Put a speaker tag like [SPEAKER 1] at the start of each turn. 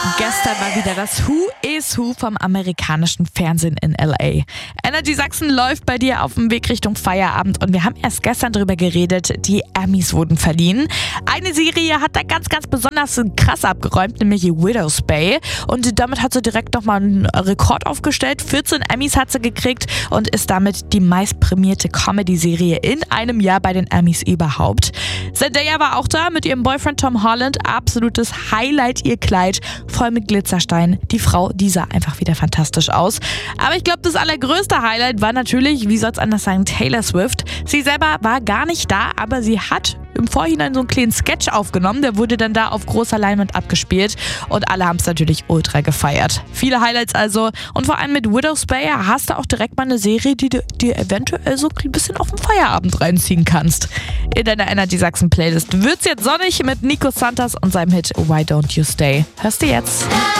[SPEAKER 1] Gestern war wieder das Who is Who vom amerikanischen Fernsehen in L.A. Energy Sachsen läuft bei dir auf dem Weg Richtung Feierabend und wir haben erst gestern darüber geredet, die Emmys wurden verliehen. Eine Serie hat da ganz besonders krass abgeräumt, nämlich Widow's Bay, und damit hat sie direkt nochmal einen Rekord aufgestellt. 14 Emmys hat sie gekriegt und ist damit die meistprämierte Comedy-Serie in einem Jahr bei den Emmys überhaupt. Zendaya war auch da mit ihrem Boyfriend Tom Holland. Absolutes Highlight, ihr Kleid voll mit Glitzersteinen. Die Frau, die sah einfach wieder fantastisch aus. Aber ich glaube, das allergrößte Highlight war natürlich, wie soll es anders sein, Taylor Swift. Sie selber war gar nicht da, aber sie hat im Vorhinein so einen kleinen Sketch aufgenommen. Der wurde dann da auf großer Leinwand abgespielt und alle haben es natürlich ultra gefeiert. Viele Highlights also, und vor allem mit Widow's Bay hast du auch direkt mal eine Serie, die du dir eventuell so ein bisschen auf den Feierabend reinziehen kannst. In deiner Energy Sachsen Playlist wird's jetzt sonnig mit Nico Santos und seinem Hit Why Don't You Stay. Hörst du jetzt?